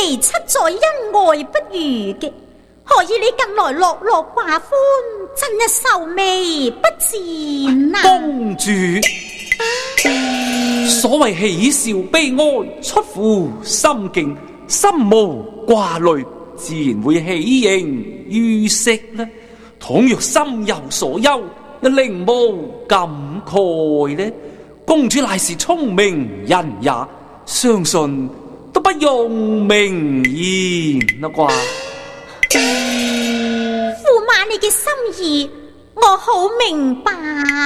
你七載恩愛不渝嘅，何以你近來落落寡歡，真一愁眉不展啊？ 公主，所謂喜笑悲哀，出乎心境，心無掛慮，自然會喜形於色啦。倘若心有所憂，另無感慨呢？公主乃是聰明人也，相信都不用明言啦啩。 駙馬你嘅心意，我好明白。